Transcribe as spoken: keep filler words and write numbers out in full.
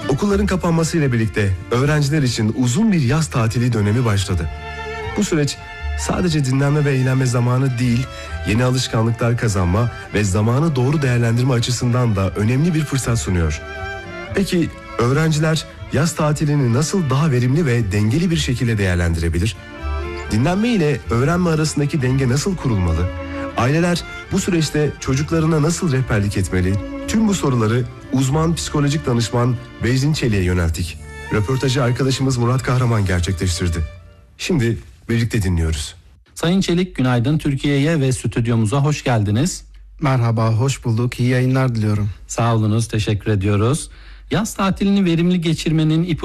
Okulların kapanmasıyla birlikte öğrenciler için uzun bir yaz tatili dönemi başladı. Bu süreç sadece dinlenme ve eğlenme zamanı değil, yeni alışkanlıklar kazanma ve zamanı doğru değerlendirme açısından da önemli bir fırsat sunuyor. Peki öğrenciler yaz tatilini nasıl daha verimli ve dengeli bir şekilde değerlendirebilir? Dinlenme ile öğrenme arasındaki denge nasıl kurulmalı? Aileler bu süreçte çocuklarına nasıl rehberlik etmeli? Tüm bu soruları uzman psikolojik danışman Beyzin Çelik'e yönelttik. Röportajı arkadaşımız Murat Kahraman gerçekleştirdi. Şimdi birlikte dinliyoruz. Sayın Çelik, günaydın. Türkiye'ye ve stüdyomuza hoş geldiniz. Merhaba, hoş bulduk. İyi yayınlar diliyorum. Sağ olunuz, teşekkür ediyoruz. Yaz tatilini verimli geçirmenin ipucu